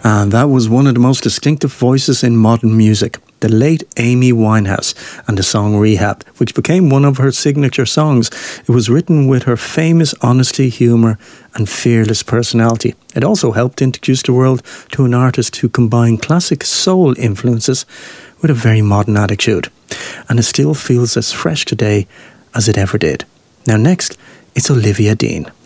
And that was one of the most distinctive voices in modern music, the late Amy Winehouse, and the song Rehab, which became one of her signature songs. It was written with her famous honesty, humour and fearless personality. It also helped introduce the world to an artist who combined classic soul influences with a very modern attitude. And it still feels as fresh today as it ever did. Now next, it's Olivia Dean.